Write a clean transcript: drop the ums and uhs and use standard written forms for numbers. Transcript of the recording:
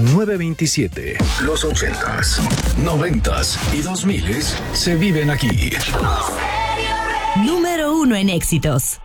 927. Los 80s, 90s y 2000s se viven aquí. Número 1 en éxitos.